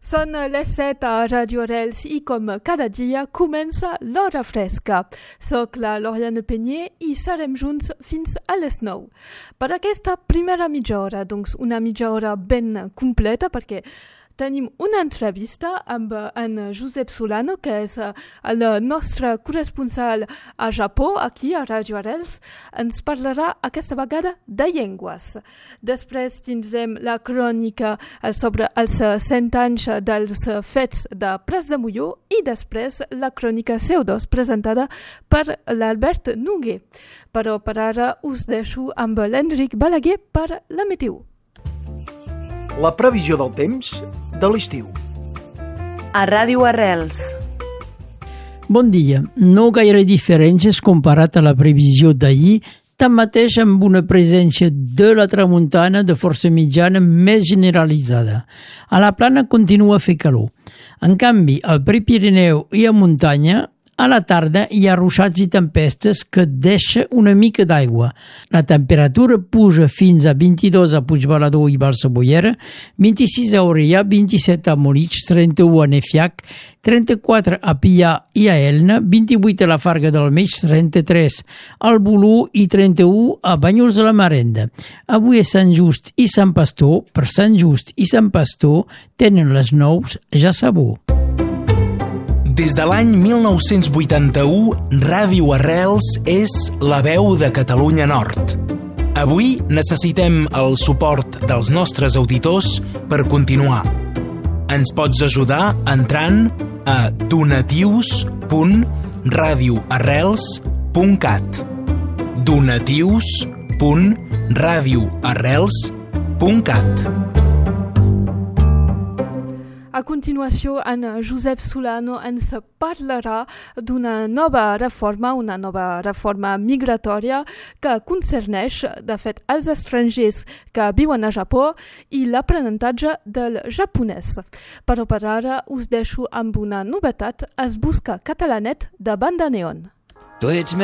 Són les 7 a Radio Arrels i com cada dia comença l'Hora Fresca. Soc la Loriane Penyer i serem junts fins a les 9. Per aquesta primera mitja hora, doncs una mitja hora ben completa perquè tenim una entrevista amb en Josep Solano, que és el nostre corresponsal a Japó, aquí a Radio Arrels. Ens parlarà aquesta vegada de llengües. Després tindrem la crònica sobre els 100 anys dels fets de Prats de Molló i després la crònica CO2 presentada per l'Albert Noguer. Però per ara us deixo amb l'Enric Balaguer per la meteo. La previsió del temps de l'estiu. A Ràdio Arrels. Bon dia. No gaire diferències comparat a la previsió d'ahir, tanmateix amb una presència de la tramuntana de força mitjana més generalitzada. A la plana continua a fer calor. En canvi, al Prepirineu i a muntanya, a la tarda hi ha ruixats i tempestes que deixa una mica d'aigua. La temperatura puja fins a 22 a Puigbalador i Balsabollera, 26 a Orellà, 27 a Morich, 31 a Nefiac, 34 a Pià i a Elna, 28 a la Farga del Meix, 33 al Bolú i 31 a Banyuls de la Marenda. Avui a Sant Just i Sant Pastor, per Sant Just i Sant Pastor, tenen les 9 ja sabó. Des de l'any 1981, Ràdio Arrels és la veu de Catalunya Nord. Avui necessitem el suport dels nostres auditors per continuar. Ens pots ajudar entrant a donatius.radioarrels.cat donatius.radioarrels.cat. A continuació, en Josep Solano ens parlarà d'una nova reforma migratòria que concerneix, de fet, els estrangers que viuen a Japó i l'aprenentatge del japonès. Però per ara us deixo amb una novetat, es busca Catalanet de Banda Neon. Tu ets